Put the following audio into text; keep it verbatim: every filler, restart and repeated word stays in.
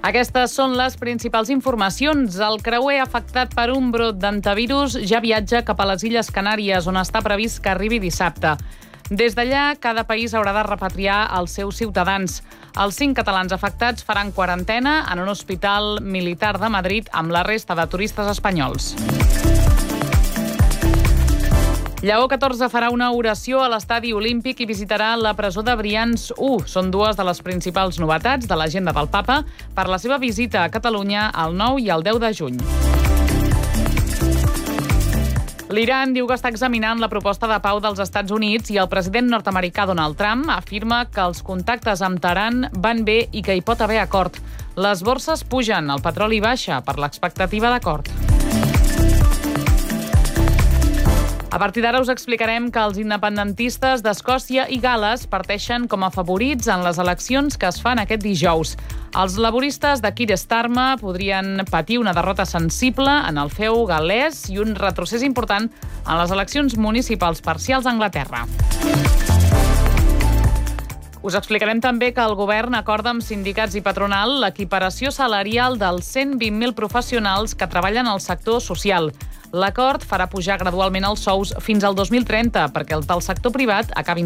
Aquestes són les principals informacions. El creuer afectat per un brot d'hantavirus ja viatja cap a les Illes Canàries, on està previst que arribi dissabte. Des d'allà, cada país haurà de repatriar els seus ciutadans. Els cinc catalans afectats faran quarantena en un hospital militar de Madrid amb la resta de turistes espanyols. Lleó catorze farà una oració a l'estadi olímpic i visitarà la presó de Brians u. Són dues de les principals novetats de l'agenda del Papa per la seva visita a Catalunya el nou i el deu de juny. L'Iran diu que està examinant la proposta de pau dels Estats Units i el president nord-americà Donald Trump afirma que els contactes amb Teheran van bé i que hi pot haver acord. Les borses pugen, el petroli baixa per l'expectativa d'acord. A partir d'ara us explicarem que els independentistes d'Escòcia i Gal·les parteixen com a favorits en les eleccions que es fan aquest dijous. Els laboristes de Keir Starmer podrien patir una derrota sensible en el feu gal·lès i un retrocés important en les eleccions municipals parcials a Anglaterra. Us explicarem també que el govern acorda amb sindicats i patronal l'equiparació salarial dels cent vint mil professionals que treballen al sector social. L'acord farà pujar gradualment els sous fins al dos mil trenta perquè els del sector privat acabin